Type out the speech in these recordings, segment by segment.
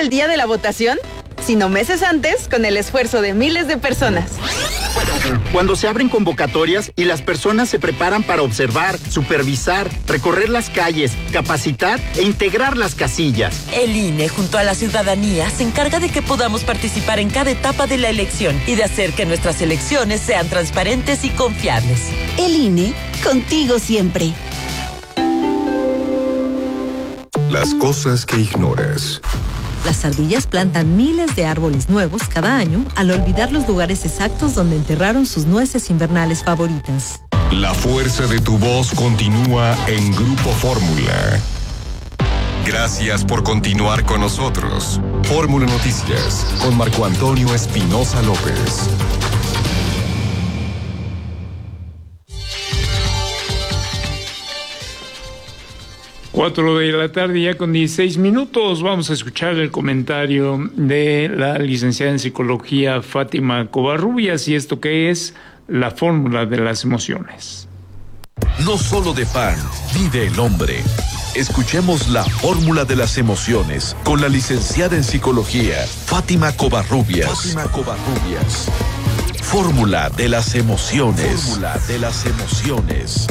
el día de la votación, sino meses antes con el esfuerzo de miles de personas. Cuando se abren convocatorias y las personas se preparan para observar, supervisar, recorrer las calles, capacitar e integrar las casillas. El INE, junto a la ciudadanía, se encarga de que podamos participar en cada etapa de la elección y de hacer que nuestras elecciones sean transparentes y confiables. El INE, contigo siempre. Las cosas que ignoras. Las ardillas plantan miles de árboles nuevos cada año al olvidar los lugares exactos donde enterraron sus nueces invernales favoritas. La fuerza de tu voz continúa en Grupo Fórmula. Gracias por continuar con nosotros. Fórmula Noticias con Marco Antonio Espinosa López. 4 de la tarde, ya con 16 minutos. Vamos a escuchar el comentario de la licenciada en psicología Fátima Covarrubias, y esto que es la fórmula de las emociones. No solo de pan vive el hombre. Escuchemos la fórmula de las emociones con la licenciada en psicología Fátima Covarrubias. Fórmula de las emociones. Fórmula de las emociones.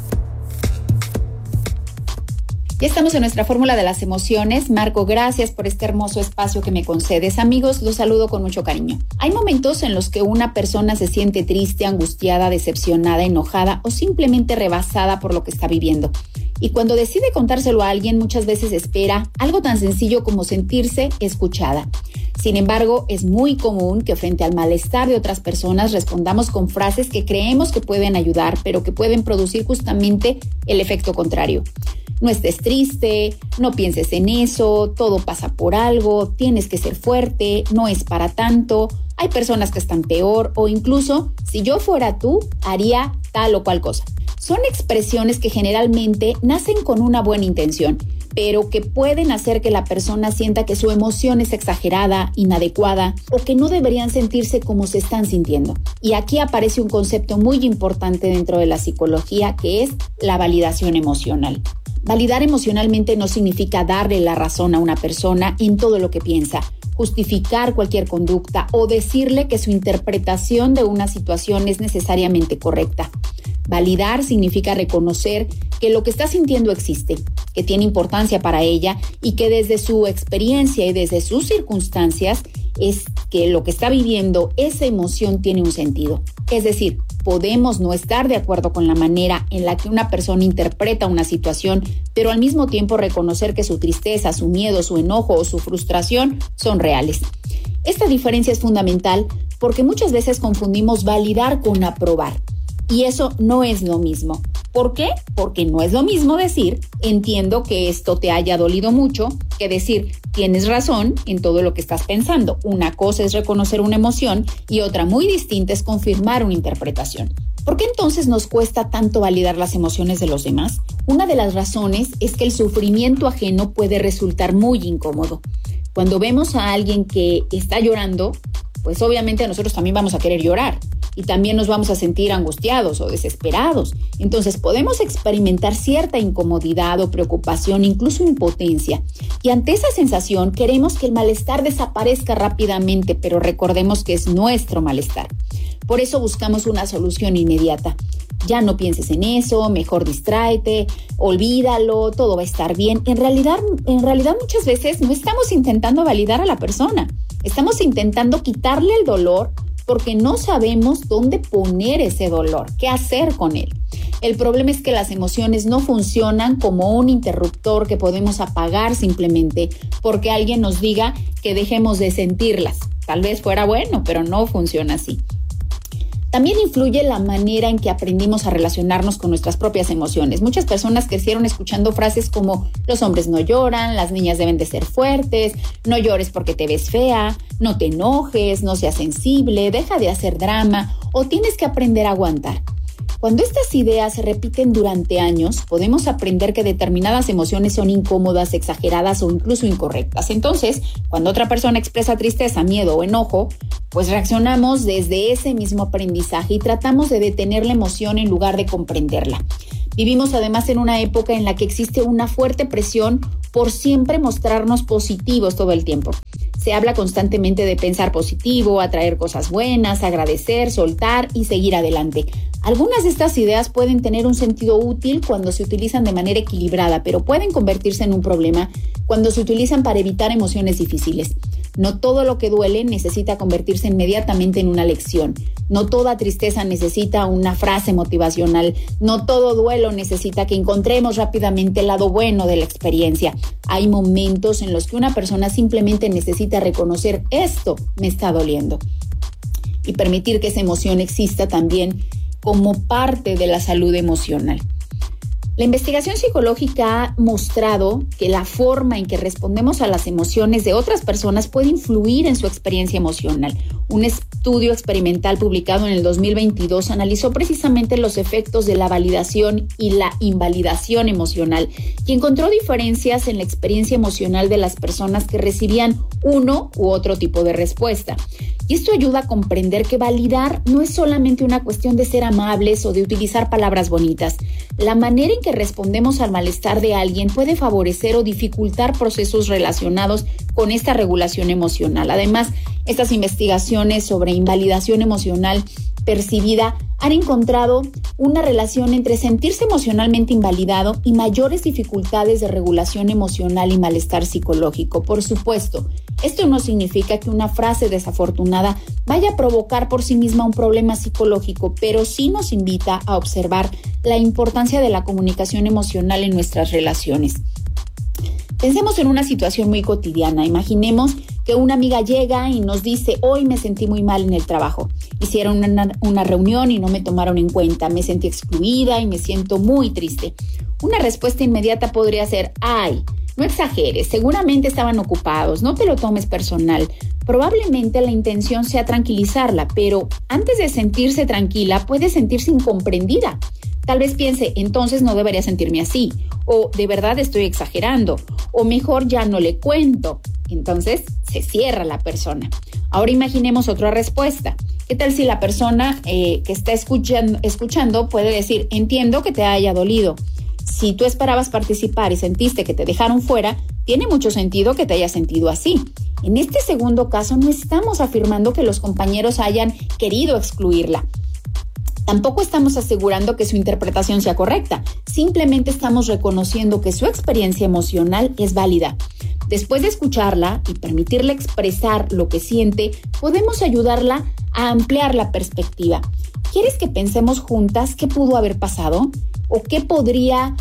Ya estamos en nuestra fórmula de las emociones. Marco, gracias por este hermoso espacio que me concedes. Amigos, los saludo con mucho cariño. Hay momentos en los que una persona se siente triste, angustiada, decepcionada, enojada o simplemente rebasada por lo que está viviendo. Y cuando decide contárselo a alguien, muchas veces espera algo tan sencillo como sentirse escuchada. Sin embargo, es muy común que frente al malestar de otras personas respondamos con frases que creemos que pueden ayudar, pero que pueden producir justamente el efecto contrario. No estés triste, no pienses en eso, todo pasa por algo, tienes que ser fuerte, no es para tanto, hay personas que están peor, o incluso, si yo fuera tú, haría tal o cual cosa. Son expresiones que generalmente nacen con una buena intención, pero que pueden hacer que la persona sienta que su emoción es exagerada, inadecuada, o que no deberían sentirse como se están sintiendo. Y aquí aparece un concepto muy importante dentro de la psicología, que es la validación emocional. Validar emocionalmente no significa darle la razón a una persona en todo lo que piensa, justificar cualquier conducta o decirle que su interpretación de una situación es necesariamente correcta. Validar significa reconocer que lo que está sintiendo existe, que tiene importancia para ella y que desde su experiencia y desde sus circunstancias es que lo que está viviendo, esa emoción tiene un sentido. Es decir, podemos no estar de acuerdo con la manera en la que una persona interpreta una situación, pero al mismo tiempo reconocer que su tristeza, su miedo, su enojo o su frustración son reales. Esta diferencia es fundamental porque muchas veces confundimos validar con aprobar. Y eso no es lo mismo. ¿Por qué? Porque no es lo mismo decir, entiendo que esto te haya dolido mucho, que decir, tienes razón en todo lo que estás pensando. Una cosa es reconocer una emoción y otra muy distinta es confirmar una interpretación. ¿Por qué entonces nos cuesta tanto validar las emociones de los demás? Una de las razones es que el sufrimiento ajeno puede resultar muy incómodo. Cuando vemos a alguien que está llorando, pues obviamente nosotros también vamos a querer llorar. Y también nos vamos a sentir angustiados o desesperados. Entonces podemos experimentar cierta incomodidad o preocupación, incluso impotencia. Y ante esa sensación queremos que el malestar desaparezca rápidamente, pero recordemos que es nuestro malestar. Por eso buscamos una solución inmediata. Ya no pienses en eso, mejor distráete, olvídalo, todo va a estar bien. En realidad muchas veces no estamos intentando validar a la persona. Estamos intentando quitarle el dolor porque no sabemos dónde poner ese dolor, qué hacer con él. El problema es que las emociones no funcionan como un interruptor que podemos apagar simplemente porque alguien nos diga que dejemos de sentirlas. Tal vez fuera bueno, pero no funciona así. También influye la manera en que aprendimos a relacionarnos con nuestras propias emociones. Muchas personas crecieron escuchando frases como los hombres no lloran, las niñas deben de ser fuertes, no llores porque te ves fea, no te enojes, no seas sensible, deja de hacer drama o tienes que aprender a aguantar. Cuando estas ideas se repiten durante años, podemos aprender que determinadas emociones son incómodas, exageradas o incluso incorrectas. Entonces, cuando otra persona expresa tristeza, miedo o enojo, pues reaccionamos desde ese mismo aprendizaje y tratamos de detener la emoción en lugar de comprenderla. Vivimos además en una época en la que existe una fuerte presión por siempre mostrarnos positivos todo el tiempo. Se habla constantemente de pensar positivo, atraer cosas buenas, agradecer, soltar y seguir adelante. Algunas de estas ideas pueden tener un sentido útil cuando se utilizan de manera equilibrada, pero pueden convertirse en un problema cuando se utilizan para evitar emociones difíciles. No todo lo que duele necesita convertirse inmediatamente en una lección. No toda tristeza necesita una frase motivacional. No todo duelo necesita que encontremos rápidamente el lado bueno de la experiencia. Hay momentos en los que una persona simplemente necesita reconocer esto me está doliendo y permitir que esa emoción exista también como parte de la salud emocional. La investigación psicológica ha mostrado que la forma en que respondemos a las emociones de otras personas puede influir en su experiencia emocional. Un estudio experimental publicado en el 2022 analizó precisamente los efectos de la validación y la invalidación emocional y encontró diferencias en la experiencia emocional de las personas que recibían uno u otro tipo de respuesta. Y esto ayuda a comprender que validar no es solamente una cuestión de ser amables o de utilizar palabras bonitas. La manera en que respondemos al malestar de alguien puede favorecer o dificultar procesos relacionados con esta regulación emocional. Además, estas investigaciones sobre invalidación emocional percibida han encontrado una relación entre sentirse emocionalmente invalidado y mayores dificultades de regulación emocional y malestar psicológico. Por supuesto, esto no significa que una frase desafortunada vaya a provocar por sí misma un problema psicológico, pero sí nos invita a observar la importancia de la comunicación emocional en nuestras relaciones. Pensemos en una situación muy cotidiana. Imaginemos que una amiga llega y nos dice: hoy me sentí muy mal en el trabajo. Hicieron una reunión y no me tomaron en cuenta. Me sentí excluida y me siento muy triste. Una respuesta inmediata podría ser: ay, no exageres, seguramente estaban ocupados, no te lo tomes personal. Probablemente la intención sea tranquilizarla, pero antes de sentirse tranquila puede sentirse incomprendida. Tal vez piense: entonces no debería sentirme así, o de verdad estoy exagerando, o mejor ya no le cuento. Entonces se cierra la persona. Ahora imaginemos otra respuesta. ¿Qué tal si la persona que está escuchando puede decir: entiendo que te haya dolido. Si tú esperabas participar y sentiste que te dejaron fuera, tiene mucho sentido que te hayas sentido así. En este segundo caso no estamos afirmando que los compañeros hayan querido excluirla. Tampoco estamos asegurando que su interpretación sea correcta. Simplemente estamos reconociendo que su experiencia emocional es válida. Después de escucharla y permitirle expresar lo que siente, podemos ayudarla a ampliar la perspectiva. ¿Quieres que pensemos juntas qué pudo haber pasado? ¿O qué podrías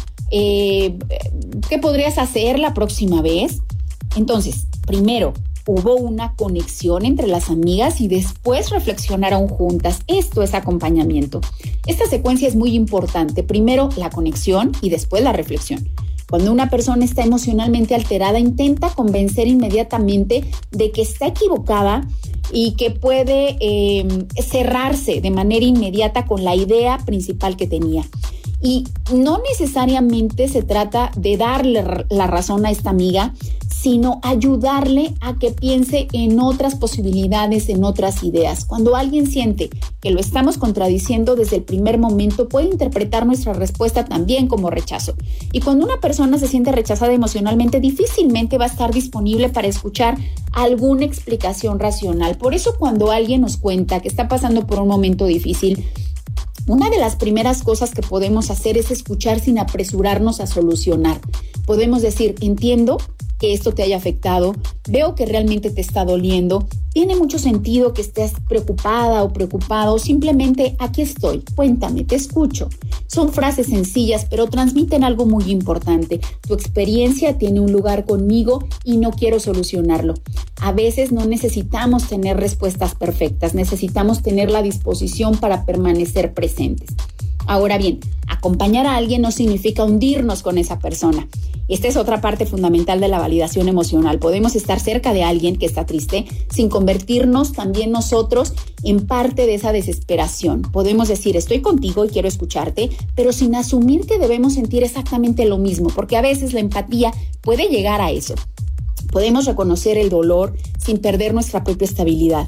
hacer la próxima vez? Entonces, primero, hubo una conexión entre las amigas y después reflexionaron juntas. Esto es acompañamiento. Esta secuencia es muy importante. Primero la conexión y después la reflexión. Cuando una persona está emocionalmente alterada, intenta convencer inmediatamente de que está equivocada y que puede cerrarse de manera inmediata con la idea principal que tenía. Y no necesariamente se trata de darle la razón a esta amiga, sino ayudarle a que piense en otras posibilidades, en otras ideas. Cuando alguien siente que lo estamos contradiciendo desde el primer momento, puede interpretar nuestra respuesta también como rechazo. Y cuando una persona se siente rechazada emocionalmente, difícilmente va a estar disponible para escuchar alguna explicación racional. Por eso, cuando alguien nos cuenta que está pasando por un momento difícil, una de las primeras cosas que podemos hacer es escuchar sin apresurarnos a solucionar. Podemos decir: entiendo que esto te haya afectado, veo que realmente te está doliendo, tiene mucho sentido que estés preocupada o preocupado, simplemente aquí estoy, cuéntame, te escucho. Son frases sencillas, pero transmiten algo muy importante. Tu experiencia tiene un lugar conmigo y no quiero solucionarlo. A veces no necesitamos tener respuestas perfectas, necesitamos tener la disposición para permanecer presentes. Ahora bien, acompañar a alguien no significa hundirnos con esa persona. Esta es otra parte fundamental de la validación emocional. Podemos estar cerca de alguien que está triste sin convertirnos también nosotros en parte de esa desesperación. Podemos decir: estoy contigo y quiero escucharte, pero sin asumir que debemos sentir exactamente lo mismo, porque a veces la empatía puede llegar a eso. Podemos reconocer el dolor sin perder nuestra propia estabilidad.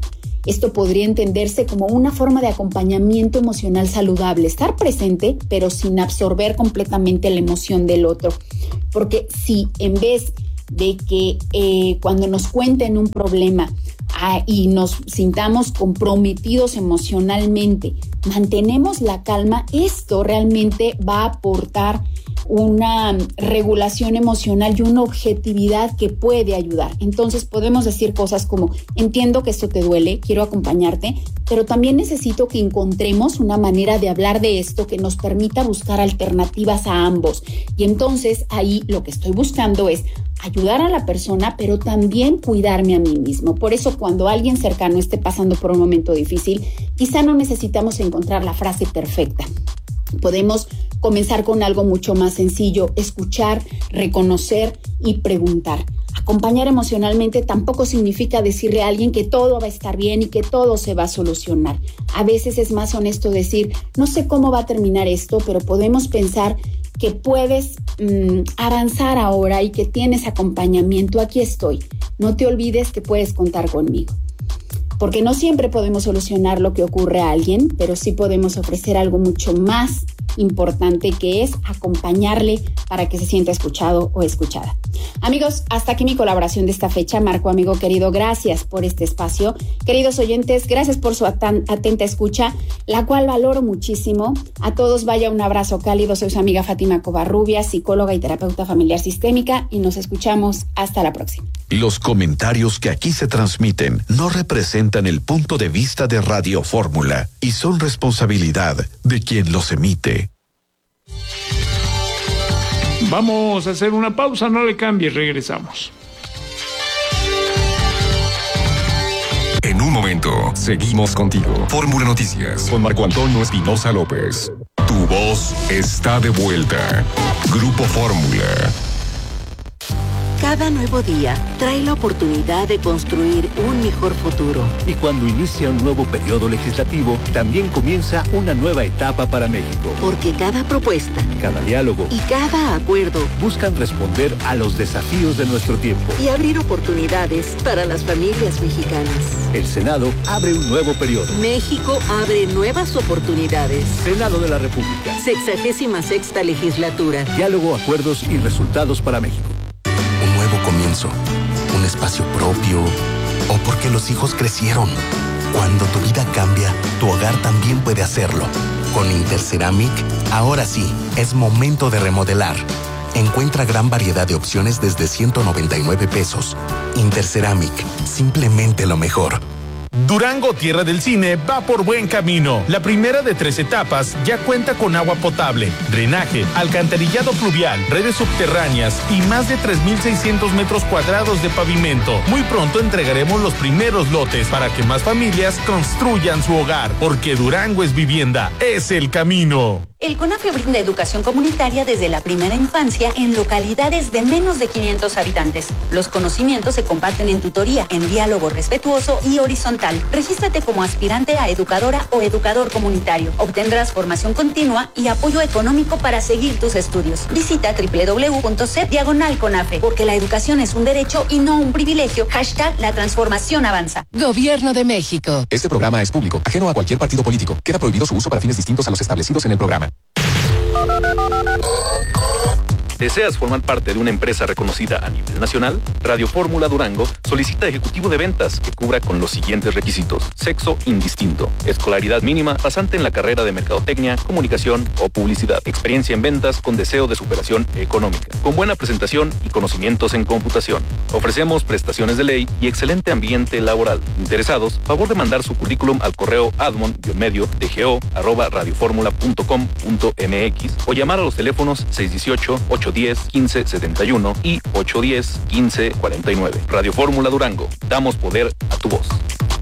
Esto podría entenderse como una forma de acompañamiento emocional saludable, estar presente, pero sin absorber completamente la emoción del otro. Porque si en vez de que cuando nos cuenten un problema y nos sintamos comprometidos emocionalmente, mantenemos la calma, esto realmente va a aportar una regulación emocional y una objetividad que puede ayudar. Entonces podemos decir cosas como: entiendo que esto te duele, quiero acompañarte, pero también necesito que encontremos una manera de hablar de esto que nos permita buscar alternativas a ambos. Y entonces ahí lo que estoy buscando es ayudar a la persona, pero también cuidarme a mí mismo. Por eso cuando alguien cercano esté pasando por un momento difícil, quizá no necesitamos encontrar la frase perfecta. Podemos comenzar con algo mucho más sencillo: escuchar, reconocer y preguntar. Acompañar emocionalmente tampoco significa decirle a alguien que todo va a estar bien y que todo se va a solucionar. A veces es más honesto decir: no sé cómo va a terminar esto, pero podemos pensar que puedes avanzar ahora y que tienes acompañamiento. Aquí estoy. No te olvides que puedes contar conmigo. Porque no siempre podemos solucionar lo que ocurre a alguien, pero sí podemos ofrecer algo mucho más importante, que es acompañarle para que se sienta escuchado o escuchada. Amigos, hasta aquí mi colaboración de esta fecha. Marco, amigo querido, gracias por este espacio. Queridos oyentes, gracias por su atenta escucha, la cual valoro muchísimo. A todos vaya un abrazo cálido. Soy su amiga Fátima Covarrubias, psicóloga y terapeuta familiar sistémica, y nos escuchamos hasta la próxima. Los comentarios que aquí se transmiten no representan el punto de vista de Radio Fórmula y son responsabilidad de quien los emite. Vamos a hacer una pausa, no le cambies, regresamos. En un momento, seguimos contigo. Fórmula Noticias, con Marco Antonio Espinosa López. Tu voz está de vuelta. Grupo Fórmula. Cada nuevo día trae la oportunidad de construir un mejor futuro. Y cuando inicia un nuevo periodo legislativo, también comienza una nueva etapa para México. Porque cada propuesta, cada diálogo y cada acuerdo buscan responder a los desafíos de nuestro tiempo y abrir oportunidades para las familias mexicanas. El Senado abre un nuevo periodo. México abre nuevas oportunidades. Senado de la República. 66ª legislatura. Diálogo, acuerdos y resultados para México. Comienzo, un espacio propio, o porque los hijos crecieron. Cuando tu vida cambia, tu hogar también puede hacerlo. Con Interceramic, ahora sí, es momento de remodelar. Encuentra gran variedad de opciones desde 199 pesos. Interceramic, simplemente lo mejor. Durango, tierra del cine, va por buen camino. La primera de 3 etapas ya cuenta con agua potable, drenaje, alcantarillado pluvial, redes subterráneas y más de 3,600 metros cuadrados de pavimento. Muy pronto entregaremos los primeros lotes para que más familias construyan su hogar, porque Durango es vivienda, es el camino. El CONAFE brinda educación comunitaria desde la primera infancia en localidades de menos de 500 habitantes. Los conocimientos se comparten en tutoría, en diálogo respetuoso y horizontal. Regístrate como aspirante a educadora o educador comunitario. Obtendrás formación continua y apoyo económico para seguir tus estudios. Visita www.cep/CONAFE, porque la educación es un derecho y no un privilegio. #La transformación avanza. Gobierno de México. Este programa es público, ajeno a cualquier partido político. Queda prohibido su uso para fines distintos a los establecidos en el programa. ¿Deseas formar parte de una empresa reconocida a nivel nacional? Radio Fórmula Durango solicita ejecutivo de ventas que cubra con los siguientes requisitos: sexo indistinto, escolaridad mínima, pasante en la carrera de mercadotecnia, comunicación o publicidad, experiencia en ventas con deseo de superación económica, con buena presentación y conocimientos en computación. Ofrecemos prestaciones de ley y excelente ambiente laboral. Interesados, favor de mandar su currículum al correo admon-dgo@radioformula.com.mx o llamar a los teléfonos 618-810-1571 y 810-1549. Radio Fórmula Durango. Damos poder a tu voz.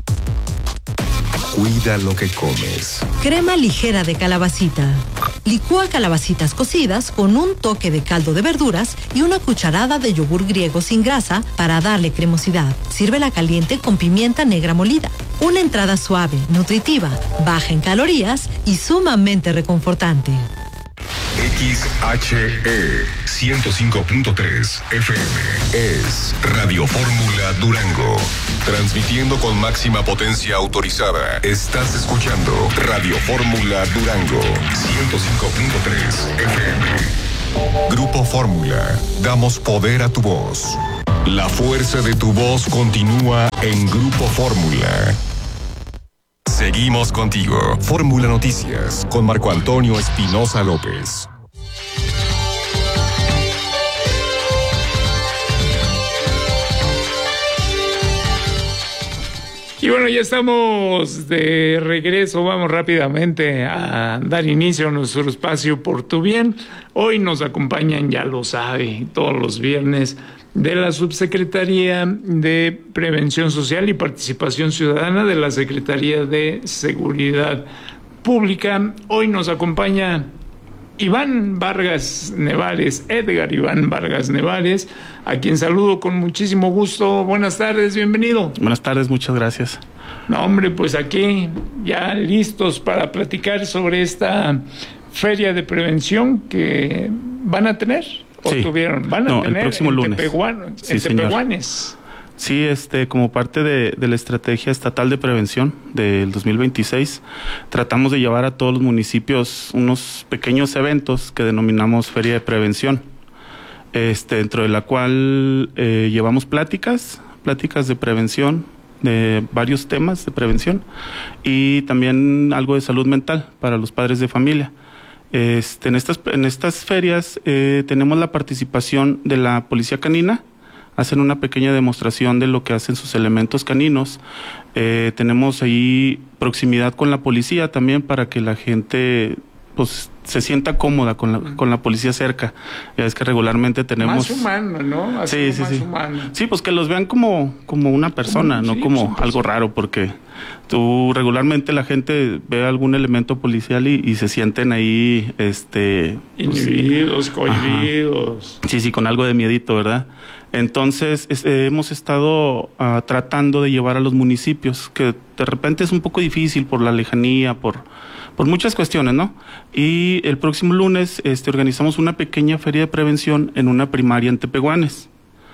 Cuida lo que comes. Crema ligera de calabacita. Licúa calabacitas cocidas con un toque de caldo de verduras y una cucharada de yogur griego sin grasa para darle cremosidad. Sírvela caliente con pimienta negra molida. Una entrada suave, nutritiva, baja en calorías y sumamente reconfortante. XHE 105.3 FM es Radio Fórmula Durango. Transmitiendo con máxima potencia autorizada. Estás escuchando Radio Fórmula Durango 105.3 FM. Grupo Fórmula. Damos poder a tu voz. La fuerza de tu voz continúa en Grupo Fórmula. Seguimos contigo. Fórmula Noticias con Marco Antonio Espinosa López. Y bueno, ya estamos de regreso. Vamos rápidamente a dar inicio a nuestro espacio Por Tu Bien. Hoy nos acompañan, ya lo sabe, todos los viernes, de la Subsecretaría de Prevención Social y Participación Ciudadana de la Secretaría de Seguridad Pública. Hoy nos acompaña Iván Vargas Nevares, Edgar Iván Vargas Nevares, a quien saludo con muchísimo gusto. Buenas tardes, bienvenido. Buenas tardes, muchas gracias. No, hombre, pues aquí ya listos para platicar sobre esta feria de prevención que van a tener, o sí. tuvieron, van a tener el próximo lunes. En Tepehuanes. Sí, como parte de la estrategia estatal de prevención del 2026, tratamos de llevar a todos los municipios unos pequeños eventos que denominamos Feria de Prevención, dentro de la cual llevamos pláticas de prevención, de varios temas de prevención, y también algo de salud mental para los padres de familia. En estas ferias tenemos la participación de la Policía Canina. Hacen una pequeña demostración de lo que hacen sus elementos caninos. Tenemos ahí proximidad con la policía también para que la gente pues se sienta cómoda con la policía cerca. Ya es que regularmente tenemos... Más humano, ¿no? Así sí. Humano. Sí, pues que los vean como una persona, no como algo raro, porque tú regularmente la gente ve algún elemento policial y se sienten ahí, inhibidos, cohibidos. Sí, con algo de miedito, ¿verdad? Entonces, hemos estado tratando de llevar a los municipios, que de repente es un poco difícil por la lejanía, por muchas cuestiones, ¿no? Y el próximo lunes organizamos una pequeña feria de prevención en una primaria en Tepehuanes,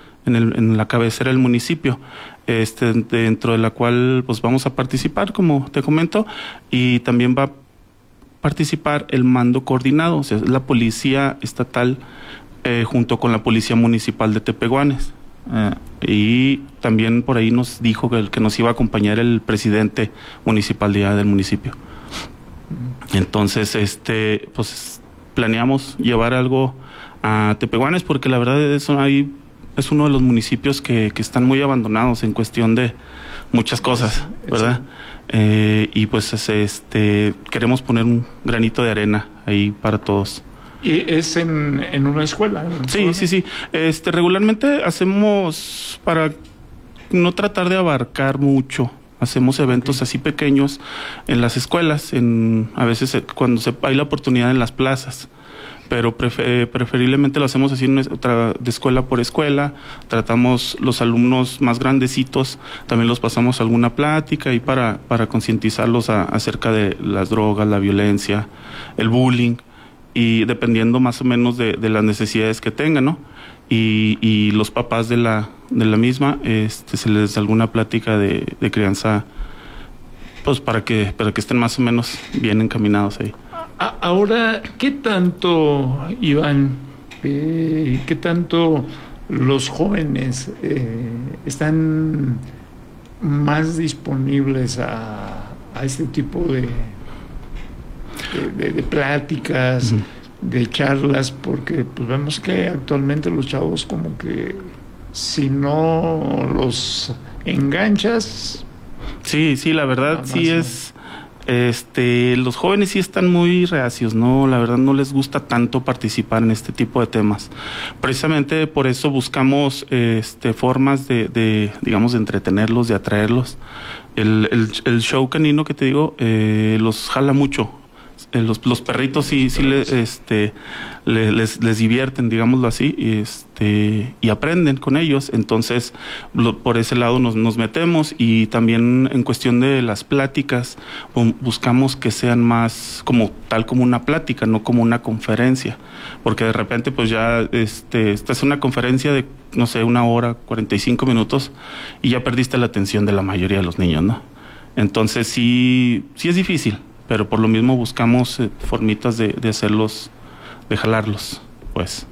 en la cabecera del municipio, dentro de la cual pues vamos a participar, como te comento, y también va a participar el mando coordinado, o sea, la policía estatal junto con la policía municipal de Tepehuanes. Y también por ahí nos dijo que nos iba a acompañar el presidente municipal del municipio. Entonces, pues planeamos llevar algo a Tepehuanes porque la verdad es uno de los municipios que están muy abandonados en cuestión de muchas cosas, ¿verdad? Y pues queremos poner un granito de arena ahí para todos. ¿Y es en una escuela? Sí. Regularmente hacemos, para no tratar de abarcar mucho, hacemos eventos así pequeños en las escuelas, a veces cuando hay la oportunidad en las plazas, pero preferiblemente lo hacemos así de escuela por escuela. Tratamos los alumnos más grandecitos, también los pasamos a alguna plática y para concientizarlos acerca de las drogas, la violencia, el bullying, y dependiendo más o menos de las necesidades que tengan, ¿no? Y los papás de la misma, se les da alguna plática de crianza, pues para que estén más o menos bien encaminados ahí. Ahora, ¿qué tanto, Iván, qué tanto los jóvenes están más disponibles a este tipo de pláticas, de charlas? Porque pues vemos que actualmente los chavos como que si no los enganchas... Sí, la verdad sí es... los jóvenes sí están muy reacios, ¿no? La verdad no les gusta tanto participar en este tipo de temas. Precisamente por eso buscamos formas de entretenerlos, de atraerlos. El show canino que te digo, los jala mucho. Los perritos sí les divierten, digámoslo así, y aprenden con ellos. Entonces, por ese lado nos metemos, y también en cuestión de las pláticas, buscamos que sean más como una plática, no como una conferencia, porque de repente pues ya esta es una conferencia de, no sé, 1 hora, 45 minutos, y ya perdiste la atención de la mayoría de los niños, ¿no? Entonces sí es difícil, pero por lo mismo buscamos formitas de hacerlos, de jalarlos, pues.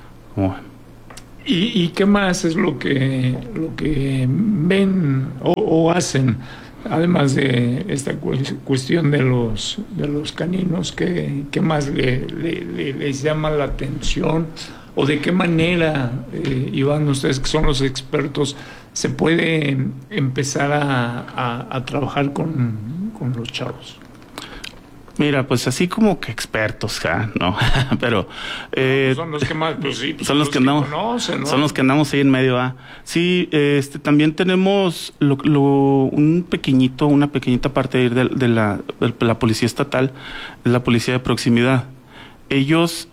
¿Y qué más es lo que ven o hacen, además de esta cuestión de los caninos? ¿Qué más les llama la atención? ¿O de qué manera, Iván, ustedes que son los expertos, se puede empezar a trabajar con los chavos? Mira, pues así como que expertos, ¿no? Pero son los que más, pues sí, son los que andamos, conocen, ¿no? Son los que andamos ahí en medio, ¿ah? Sí, también tenemos una pequeñita parte de la policía estatal, es la policía de proximidad. Ellos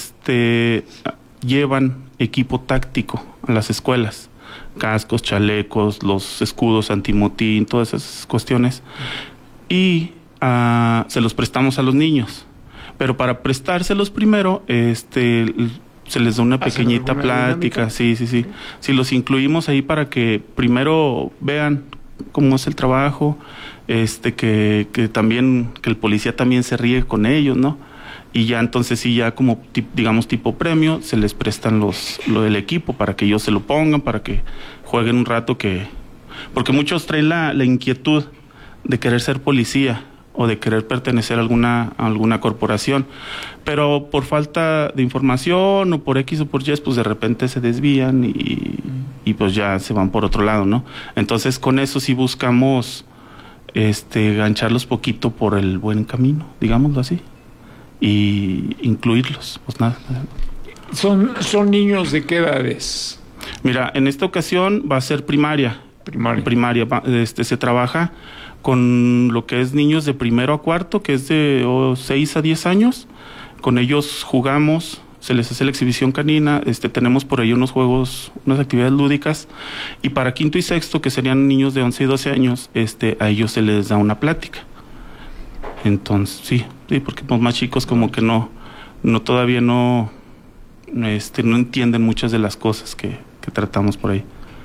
llevan equipo táctico a las escuelas, cascos, chalecos, los escudos antimotín, todas esas cuestiones, y se los prestamos a los niños, pero para prestárselos primero se les da una pequeñita plática. Sí, los incluimos ahí para que primero vean cómo es el trabajo, que también, que el policía también se ríe con ellos, ¿no? Y ya entonces sí, ya como digamos tipo premio, se les prestan el equipo para que ellos se lo pongan, para que jueguen un rato, porque muchos traen la inquietud de querer ser policía o de querer pertenecer a alguna corporación, pero por falta de información o por X o por Y, pues de repente se desvían y pues ya se van por otro lado, ¿no? Entonces con eso sí buscamos gancharlos poquito por el buen camino, digámoslo así, y incluirlos, pues nada. ¿Son niños de qué edades? Mira, en esta ocasión va a ser primaria. Se trabaja con lo que es niños de 1º a 4º, que es de 6 a 10 años. Con ellos jugamos, se les hace la exhibición canina, tenemos por ahí unos juegos, unas actividades lúdicas, y para 5º y 6º, que serían niños de 11 y 12 años, a ellos se les da una plática. Entonces, sí, porque los más chicos como que todavía no entienden muchas de las cosas que tratamos por ahí.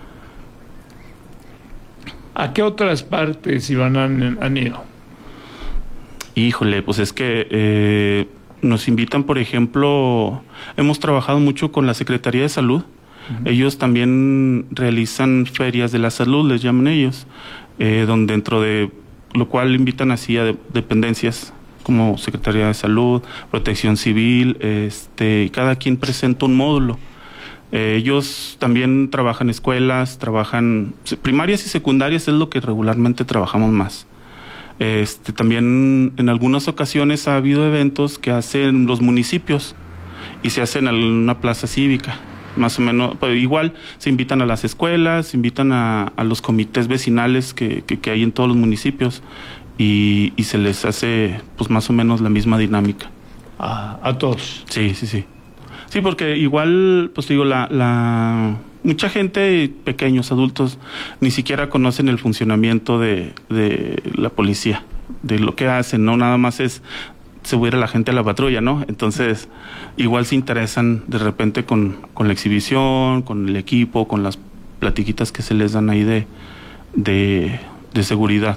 ¿A qué otras partes, Iván, han ido? Híjole, pues es que nos invitan, por ejemplo, hemos trabajado mucho con la Secretaría de Salud. Ellos también realizan ferias de la salud, les llaman ellos, donde dentro de lo cual invitan así a dependencias como Secretaría de Salud, Protección Civil, y cada quien presenta un módulo. Ellos también trabajan escuelas, trabajan primarias y secundarias, es lo que regularmente trabajamos más. También en algunas ocasiones ha habido eventos que hacen los municipios y se hacen en una plaza cívica, más o menos, pues igual se invitan a las escuelas, se invitan a los comités vecinales que hay en todos los municipios y se les hace pues más o menos la misma dinámica. ¿A todos? Sí. Sí, porque igual, pues digo, mucha gente, pequeños, adultos, ni siquiera conocen el funcionamiento de la policía, de lo que hacen, ¿no? Nada más es subir a la gente a la patrulla, ¿no? Entonces, igual se interesan de repente con la exhibición, con el equipo, con las platiquitas que se les dan ahí de seguridad.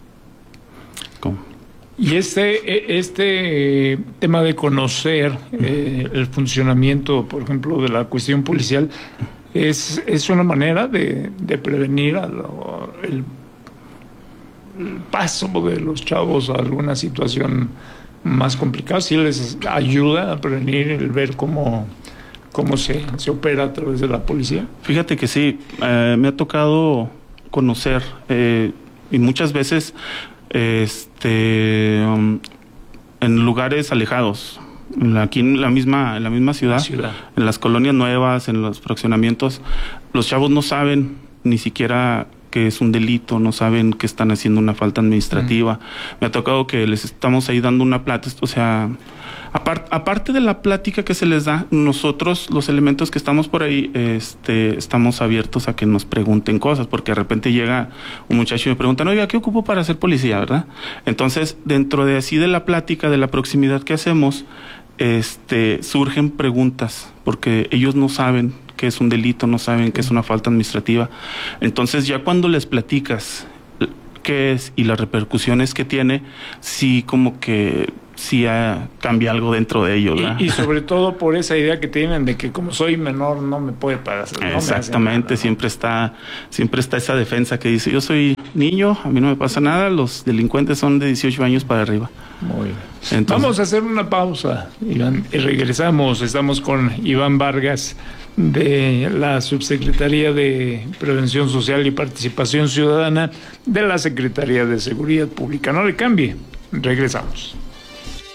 Y este tema de conocer el funcionamiento, por ejemplo, de la cuestión policial, es una manera de prevenir el paso de los chavos a alguna situación más complicada. ¿Sí les ayuda a prevenir el ver cómo se opera a través de la policía? Fíjate que sí, me ha tocado conocer y muchas veces en lugares alejados, aquí en la misma ciudad, en las colonias nuevas, en los fraccionamientos, los chavos no saben ni siquiera que es un delito, no saben que están haciendo una falta administrativa. Me ha tocado que les estamos ahí dando una plata, o sea, aparte de la plática que se les da, nosotros, los elementos que estamos por ahí, estamos abiertos a que nos pregunten cosas, porque de repente llega un muchacho y me pregunta, oiga, ¿qué ocupo para ser policía, verdad? Entonces, dentro de así de la plática, de la proximidad que hacemos, surgen preguntas, porque ellos no saben que es un delito, no saben que es una falta administrativa. Entonces, ya cuando les platicas qué es y las repercusiones que tiene, sí como que sí cambia algo dentro de ellos, ¿verdad? Y sobre todo por esa idea que tienen de que como soy menor no me puede pasar. No exactamente, me hace nada, ¿no? siempre está esa defensa que dice, yo soy niño, a mí no me pasa nada, los delincuentes son de 18 años para arriba. Muy bien. Entonces, vamos a hacer una pausa, Iván, y regresamos. Estamos con Iván Vargas de la Subsecretaría de Prevención Social y Participación Ciudadana de la Secretaría de Seguridad Pública. No le cambie, regresamos.